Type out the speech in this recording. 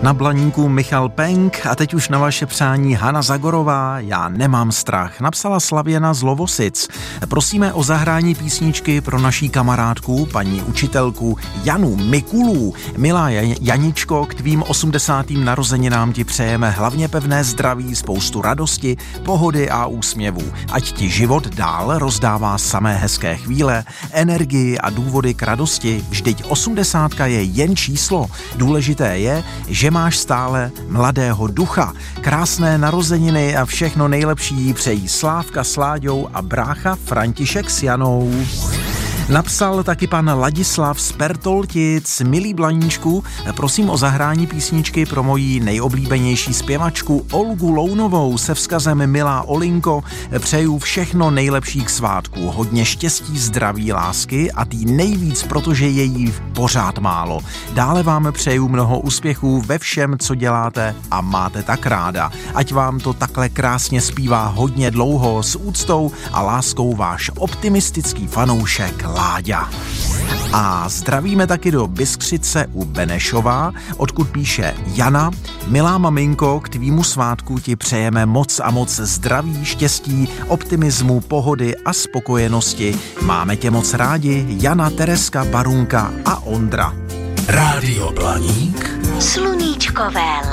Na Blaníku Michal Penk a teď už na vaše přání Hana Zagorová, Já nemám strach, napsala Slavěna z Lovosic. Prosíme o zahrání písničky pro naší kamarádku, paní učitelku Janu Mikulů. Milá Janičko, k tvým 80. narozeninám ti přejeme hlavně pevné zdraví, spoustu radosti, pohody a úsměvů. Ať ti život dál rozdává samé hezké chvíle, energii a důvody k radosti. Vždyť 80 je jen číslo. Důležité je, že máš stále mladého ducha. Krásné narozeniny a všechno nejlepší jí přejí Slávka s Láďou a brácha František s Janou. Napsal taky pan Ladislav z Pertoltic. Milý Blaníčku, prosím o zahrání písničky pro moji nejoblíbenější zpěvačku Olgu Lounovou se vzkazem Milá Olinko, přeju všechno nejlepší k svátku, hodně štěstí, zdraví, lásky a tý nejvíc, protože je jí pořád málo. Dále vám přeju mnoho úspěchů ve všem, co děláte a máte tak ráda. Ať vám to takhle krásně zpívá hodně dlouho, s úctou a láskou váš optimistický fanoušek Láďa. A zdravíme taky do Byskřice u Benešova, odkud píše Jana. Milá maminko, k tvýmu svátku ti přejeme moc a moc zdraví, štěstí, optimismu, pohody a spokojenosti. Máme tě moc rádi, Jana, Tereska, Barunka a Ondra. Rádio Blaník. Sluníčkové